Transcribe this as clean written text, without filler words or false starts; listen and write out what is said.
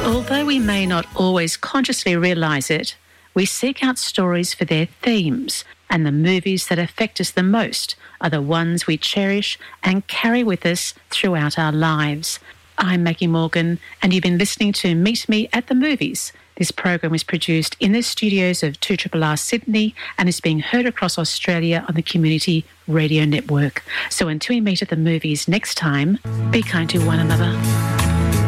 Although we may not always consciously realise it, we seek out stories for their themes, and the movies that affect us the most are the ones we cherish and carry with us throughout our lives. I'm Maggie Morgan, and you've been listening to Meet Me at the Movies. This program is produced in the studios of 2RRR Sydney and is being heard across Australia on the Community Radio Network. So until we meet at the movies next time, be kind to one another.